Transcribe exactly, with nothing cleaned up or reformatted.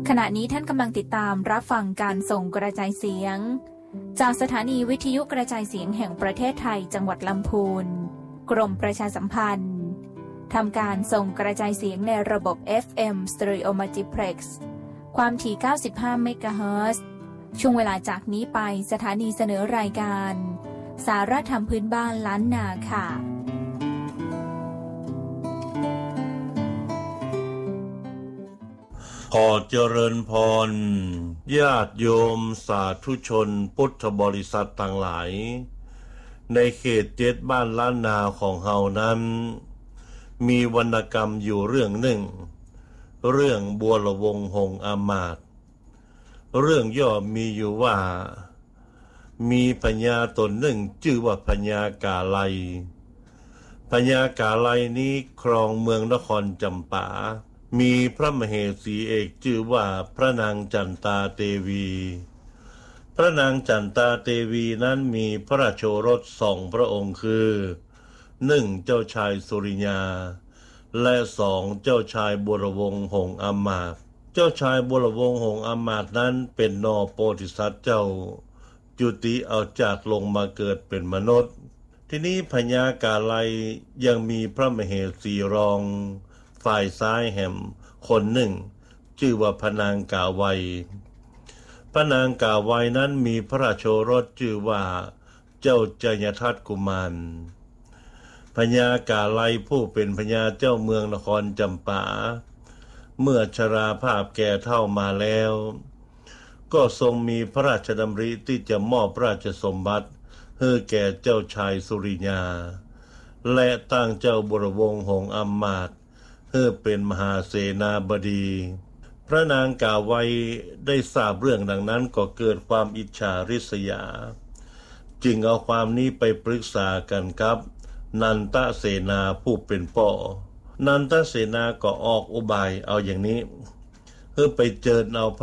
ขณะนี้ท่านกำลังติดตามรับฟังการส่งกระจายเสียงจากสถานีวิทยุกระจายเสียงแห่งประเทศไทยจังหวัดลำพูนกรมประชาสัมพันธ์ทำการส่งกระจายเสียงในระบบ เอฟ เอ็ม Stereo Multiplex ความถี่เก้าสิบห้าเมกะเฮิรตซ์ช่วงเวลาจากนี้ไปสถานีเสนอรายการสาระธรรมพื้นบ้านล้านนาค่ะขอเจริญพรญาติโยมสาธุชนพุทธบริษัททั้งหลายในเขตเจ็ดบ้านล้านนาของเฮานั้นมีวรรณกรรมอยู่เรื่องหนึ่งเรื่องบัวละวงหงส์อามาตย์เรื่องย่อมีอยู่ว่ามีพญาตนหนึ่งชื่อว่าพญากาไลพญากาไลนี้ครองเมืองนครจำปามีพระมเหสีเอกชื่อว่าพระนางจันตาเทวีพระนางจันตาเทวีนั้นมีพระราชโอรสสองพระองค์คือหนึ่งเจ้าชายสุริยาและสองเจ้าชายบัวละวงหงส์อามาตย์เจ้าชายบัวละวงหงส์อามาตย์นั้นเป็นนอโพธิสัตว์เจ้าจุติเอาจากลงมาเกิดเป็นมนุษย์ที่นี้พญากาไลยังมีพระมเหสีรองฝ่ายซ้ายแห่มคนหนึ่งชื่อว่าพระนางกาไวพระนางกาไวนั้นมีพระราชโอรสชื่อว่าเจ้าจยทัตกุมารพญากาไลผู้เป็นพญาเจ้าเมืองนครจำปาเมื่อชราภาพแก่เฒ่ามาแล้วก็ทรงมีพระราชดำริที่จะมอบราชสมบัติให้แก่เจ้าชายสุริยาและตั้งเจ้าบัวละวงหงส์อามาตย์ให้เป็นมหาเสนาบดีพระนางกาไวได้ทราบเรื่องดังนั้นก็เกิดความอิจฉาริษยาจึงเอาความนี้ไปปรึกษากันกับนันทเสนาผู้เป็นพ่อนันทเสนาก็ออกอุบายเอาอย่างนี้เพื่อไปเจิญเอา